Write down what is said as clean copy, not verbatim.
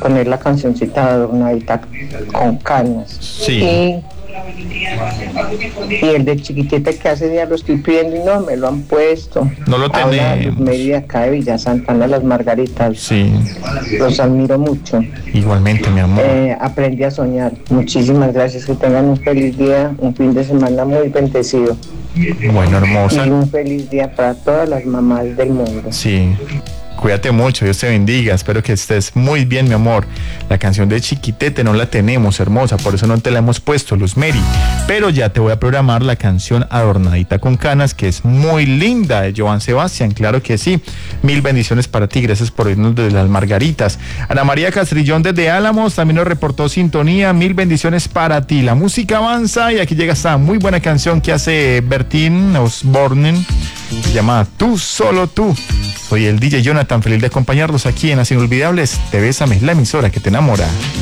poner la cancioncita de Adornadita con Canas. Sí. Y el de Chiquitita que hace días lo estoy pidiendo y no me lo han puesto. No lo tenemos. Media acá de Villa Santana, Las Margaritas. Sí. Los admiro mucho. Igualmente, mi amor. Aprendí a soñar. Muchísimas gracias. Que tengan un feliz día, un fin de semana muy bendecido. Bueno, hermosa. Y un feliz día para todas las mamás del mundo. Sí. Cuídate mucho, Dios te bendiga, espero que estés muy bien, mi amor. La canción de Chiquitete no la tenemos, hermosa, por eso no te la hemos puesto, Luz Mary. Pero ya te voy a programar la canción Adornadita con Canas, que es muy linda, de Joan Sebastián, claro que sí. Mil bendiciones para ti, gracias por irnos de Las Margaritas. Ana María Castrillón desde Álamos también nos reportó sintonía, mil bendiciones para ti. La música avanza y aquí llega esta muy buena canción que hace Bertín Osborne, se llama Tú, Solo Tú. Soy el DJ Jonathan, feliz de acompañarlos aquí en Las Inolvidables de Bésame, la emisora que te enamora.